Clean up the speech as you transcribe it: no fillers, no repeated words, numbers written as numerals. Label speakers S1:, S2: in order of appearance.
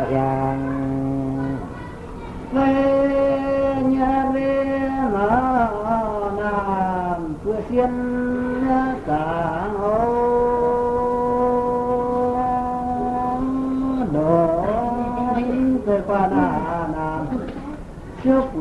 S1: yang về nhà về mà nam cửa xiên cả hồ đó tới qua nam trước